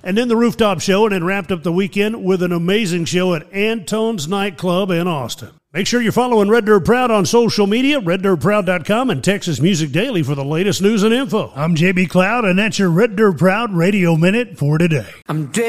and then the Rooftop Show, and then wrapped up the weekend with an amazing show at Antone's Nightclub in Austin. Make sure you're following Red Dirt Proud on social media, reddirtproud.com, and Texas Music Daily for the latest news and info. I'm JB Cloud, and that's your Red Dirt Proud Radio Minute for today. I'm